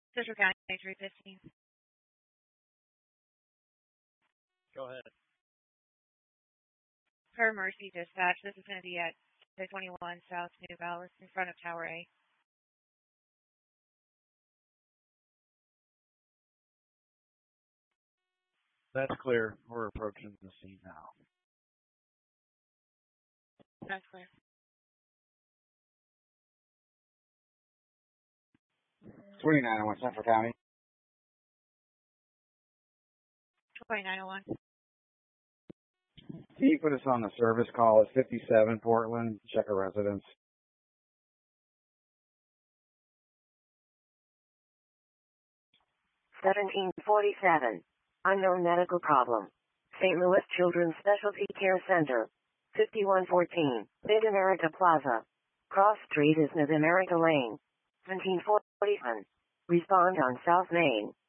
Central County 315. Go ahead. Per Mercy Dispatch, this is going to be at 21 South New Ballas in front of Tower A. That's clear. We're approaching the scene now. That's clear. 2901 Central County. 2901. Can you put us on the service call at 57 Portland? Check a residence. $17.47. Unknown medical problem. St. Louis Children's Specialty Care Center. 5114. Mid-America Plaza. Cross Street is Mid-America Lane. 1747. Respond on South Main.